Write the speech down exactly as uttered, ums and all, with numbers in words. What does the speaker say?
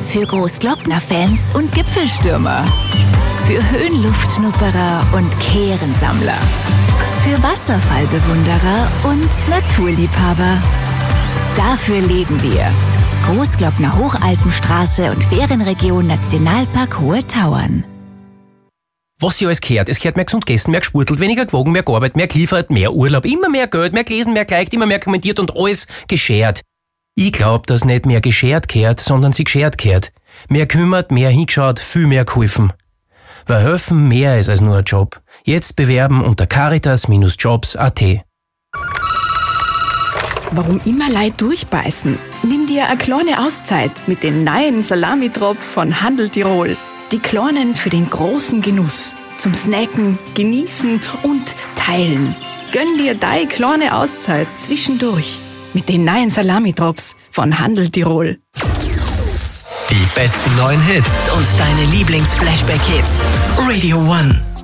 Für Großglockner-Fans und Gipfelstürmer. Für Höhenluftschnupperer und Kehrensammler. Für Wasserfallbewunderer und Naturliebhaber. Dafür leben wir. Großglockner Hochalpenstraße und Ferienregion Nationalpark Hohe Tauern. Was sie alles gehört. Es gehört mehr gesund gegessen, mehr gespurtelt, weniger gewogen, mehr gearbeitet, mehr geliefert, mehr Urlaub, immer mehr Geld, mehr gelesen, mehr geliked, immer mehr kommentiert und alles geschert. Ich glaub, dass nicht mehr geschert gehört, sondern sie geschert gehört. Mehr kümmert, mehr hingeschaut, viel mehr geholfen. Weil helfen mehr ist als nur ein Job. Jetzt bewerben unter caritas Jobs punkt at. Warum immer Leute durchbeißen? Nimm dir eine kleine Auszeit mit den neuen Salami-Drops von Handel Tirol. Die kleinen für den großen Genuss. Zum Snacken, Genießen und Teilen. Gönn dir deine kleine Auszeit zwischendurch mit den neuen Salami-Drops von Handel Tirol. Die besten neuen Hits und deine Lieblings-Flashback-Hits. Radio One.